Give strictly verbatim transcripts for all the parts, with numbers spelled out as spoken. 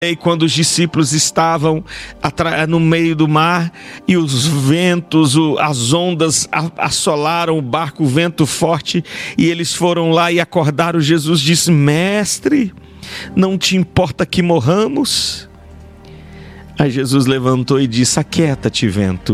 E quando os discípulos estavam no meio do mar e os ventos, as ondas assolaram o barco, o vento forte, e eles foram lá e acordaram, Jesus disse: Mestre, não te importa que morramos? Aí Jesus levantou e disse: Aquieta-te, vento,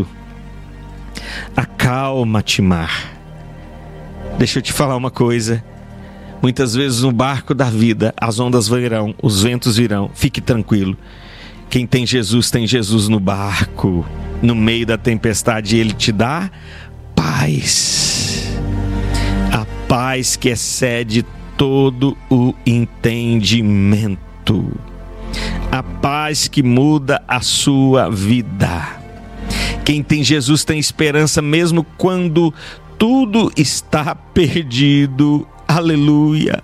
acalma-te, mar. Deixa eu te falar uma coisa. Muitas vezes no barco da vida, as ondas virão, os ventos virão. Fique tranquilo. Quem tem Jesus, tem Jesus no barco. No meio da tempestade, Ele te dá paz. A paz que excede todo o entendimento. A paz que muda a sua vida. Quem tem Jesus tem esperança mesmo quando tudo está perdido. Aleluia.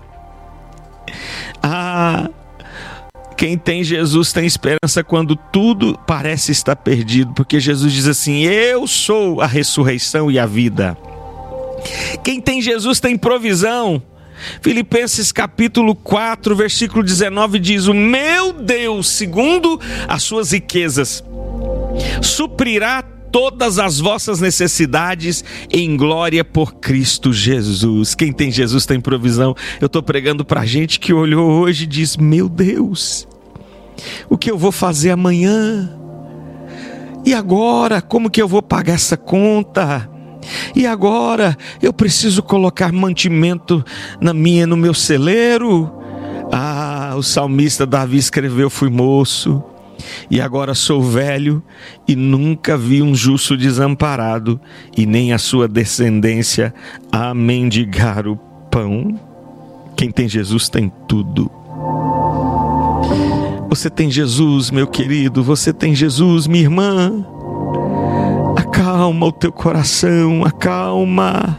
Ah, quem tem Jesus tem esperança quando tudo parece estar perdido, porque Jesus diz assim: eu sou a ressurreição e a vida. Quem tem Jesus tem provisão. Filipenses capítulo quatro, versículo dezenove diz: o meu Deus, segundo as suas riquezas, suprirá todas as vossas necessidades em glória por Cristo Jesus. Quem tem Jesus tem provisão. Eu estou pregando para gente que olhou hoje e diz: meu Deus, o que eu vou fazer amanhã? E agora? Como que eu vou pagar essa conta? E agora? Eu preciso colocar mantimento na minha, no meu celeiro? Ah, o salmista Davi escreveu: fui moço e agora sou velho, e nunca vi um justo desamparado, e nem a sua descendência a mendigar o pão. Quem tem Jesus tem tudo. Você tem Jesus, meu querido, você tem Jesus, minha irmã. Acalma o teu coração, acalma.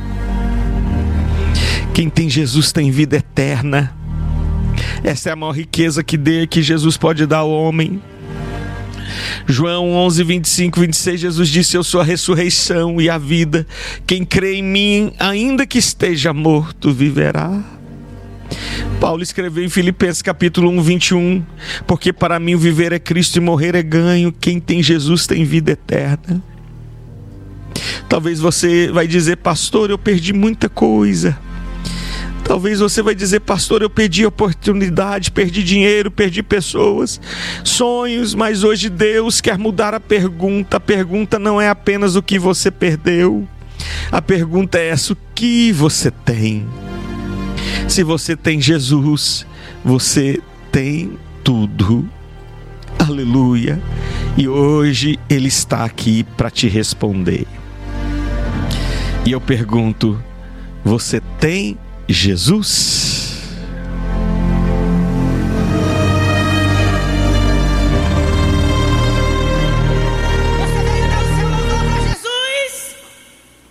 Quem tem Jesus tem vida eterna. Essa é a maior riqueza que, dê, que Jesus pode dar ao homem. João onze, vinte e cinco, vinte e seis, Jesus disse: eu sou a ressurreição e a vida. Quem crê em mim, ainda que esteja morto, viverá. Paulo escreveu em Filipenses capítulo um, vinte e um: porque para mim o viver é Cristo e morrer é ganho. Quem tem Jesus tem vida eterna. Talvez você vai dizer: pastor, eu perdi muita coisa. Talvez você vai dizer: pastor, eu perdi oportunidade, perdi dinheiro, perdi pessoas, sonhos, mas hoje Deus quer mudar a pergunta. A pergunta não é apenas o que você perdeu. A pergunta é essa: o que você tem? Se você tem Jesus, você tem tudo. Aleluia. E hoje Ele está aqui para te responder. E eu pergunto: você tem Jesus?